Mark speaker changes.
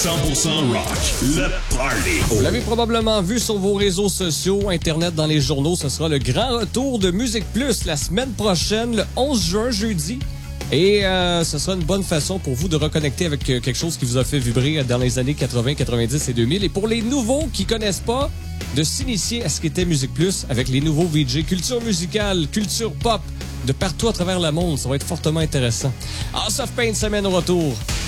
Speaker 1: 100% rock, le party.
Speaker 2: Vous l'avez probablement vu sur vos réseaux sociaux, Internet, dans les journaux. Ce sera le grand retour de Musique Plus la semaine prochaine, le 11 juin, jeudi. Et ce sera une bonne façon pour vous de reconnecter avec quelque chose qui vous a fait vibrer dans les années 80, 90 et 2000. Et pour les nouveaux qui connaissent pas, de s'initier à ce qu'était Musique Plus avec les nouveaux VJ. Culture musicale, culture pop, de partout à travers le monde. Ça va être fortement intéressant. House of Pain, semaine au retour.